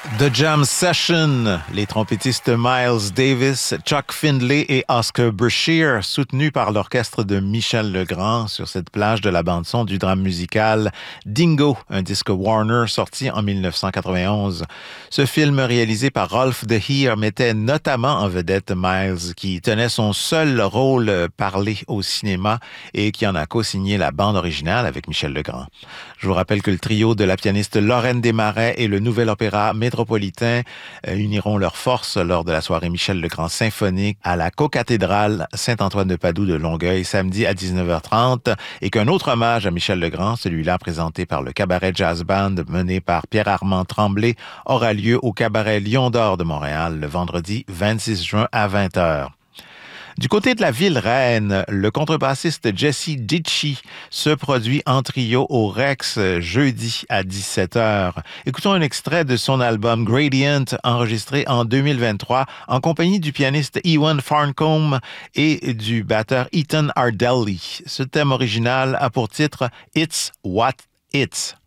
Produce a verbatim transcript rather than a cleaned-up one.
The Jam Session, les trompettistes Miles Davis, Chuck Findlay et Oscar Brashear, soutenus par l'orchestre de Michel Legrand sur cette plage de la bande-son du drame musical Dingo, un disque Warner sorti en dix-neuf cent quatre-vingt-onze. Ce film réalisé par Rolf de Heer mettait notamment en vedette Miles, qui tenait son seul rôle parlé au cinéma et qui en a co-signé la bande originale avec Michel Legrand. Je vous rappelle que le trio de la pianiste Lorraine Desmarais et le Nouvel Opéra Métropolitain uniront leurs forces lors de la soirée Michel Legrand symphonique à la cocathédrale Saint-Antoine de Padoue de Longueuil samedi à dix-neuf heures trente et qu'un autre hommage à Michel Legrand, celui-là présenté par le Cabaret Jazz Band mené par Pierre-Armand Tremblay, aura lieu au Cabaret Lion d'Or de Montréal le vendredi vingt-six juin à vingt heures. Du côté de la ville reine, le contrebassiste Jesse Ditchy se produit en trio au Rex jeudi à dix-sept heures. Écoutons un extrait de son album Gradient, enregistré en deux mille vingt-trois en compagnie du pianiste Ewan Farncombe et du batteur Ethan Ardelli. Ce thème original a pour titre It's What It's.